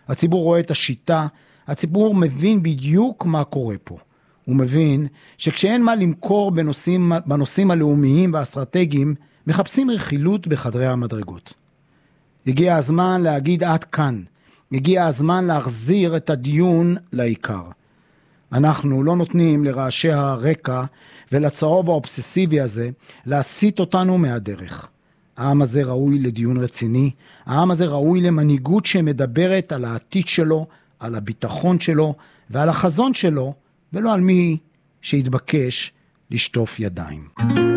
הציבור רואה את השיטה, הציבור מבין בדיוק מה קורה פה. הוא מבין שכשאין מה למכור בנושאים הלאומיים והאסטרטגיים, מחפשים רכילות בחדרי המדרגות. הגיע הזמן להגיד עד כאן. הגיע הזמן להחזיר את הדיון לעיקר. אנחנו לא נותנים לרעשי הרקע ולצהוב האובססיבי הזה להסיט אותנו מהדרך. העם הזה ראוי לדיון רציני, העם הזה ראוי למנהיגות שמדברת על העתיד שלו, על הביטחון שלו ועל החזון שלו, ולא על מי שהתבקש לשטוף ידיים.